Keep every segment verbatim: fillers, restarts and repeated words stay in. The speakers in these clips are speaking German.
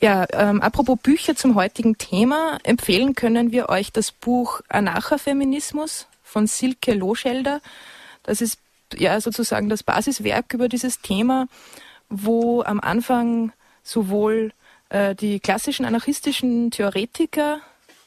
Ja, ähm, apropos Bücher zum heutigen Thema, empfehlen können wir euch das Buch Anarcha-Feminismus von Silke Loschelder. Das ist ja sozusagen das Basiswerk über dieses Thema, wo am Anfang sowohl äh, die klassischen anarchistischen Theoretiker,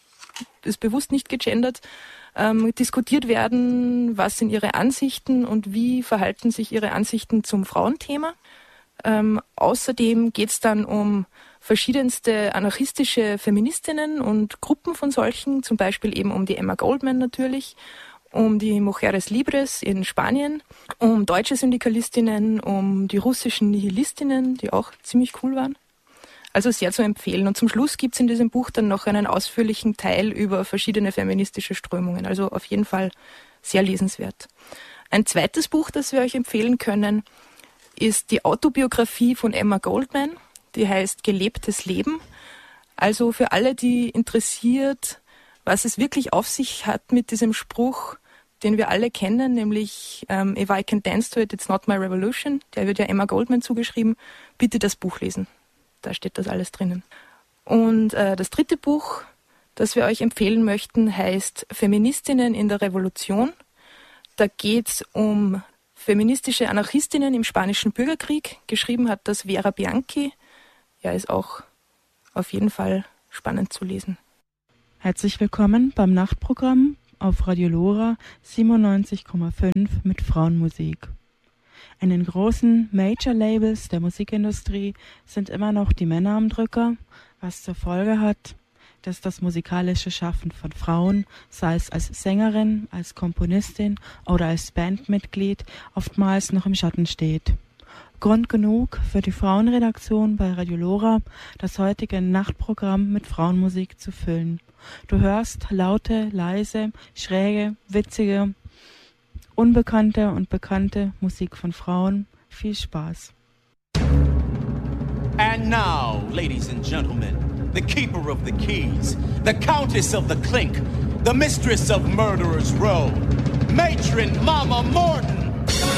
ist bewusst nicht gegendert, ähm, diskutiert werden, was sind ihre Ansichten und wie verhalten sich ihre Ansichten zum Frauenthema. Ähm, außerdem geht es dann um verschiedenste anarchistische Feministinnen und Gruppen von solchen, zum Beispiel eben um die Emma Goldman natürlich, um die Mujeres Libres in Spanien, um deutsche Syndikalistinnen, um die russischen Nihilistinnen, die auch ziemlich cool waren. Also sehr zu empfehlen. Und zum Schluss gibt es in diesem Buch dann noch einen ausführlichen Teil über verschiedene feministische Strömungen. Also auf jeden Fall sehr lesenswert. Ein zweites Buch, das wir euch empfehlen können, ist die Autobiografie von Emma Goldman. Die heißt Gelebtes Leben. Also für alle, die interessiert, was es wirklich auf sich hat mit diesem Spruch, den wir alle kennen, nämlich um, If I can dance to it, it's not my revolution. Der wird ja Emma Goldman zugeschrieben. Bitte das Buch lesen. Da steht das alles drinnen. Und äh, das dritte Buch, das wir euch empfehlen möchten, heißt Feministinnen in der Revolution. Da geht es um feministische Anarchistinnen im Spanischen Bürgerkrieg. Geschrieben hat das Vera Bianchi. Ja, ist auch auf jeden Fall spannend zu lesen. Herzlich willkommen beim Nachtprogramm auf Radio Lora siebenundneunzig Komma fünf mit Frauenmusik. In den großen Major-Labels der Musikindustrie sind immer noch die Männer am Drücker, was zur Folge hat, dass das musikalische Schaffen von Frauen, sei es als Sängerin, als Komponistin oder als Bandmitglied, oftmals noch im Schatten steht. Grund genug für die Frauenredaktion bei Radio Lora, das heutige Nachtprogramm mit Frauenmusik zu füllen. Du hörst laute, leise, schräge, witzige, unbekannte und bekannte Musik von Frauen. Viel Spaß. And now, ladies and gentlemen, the keeper of the keys, the countess of the clink, the mistress of Murderers Row, Matron Mama Morton.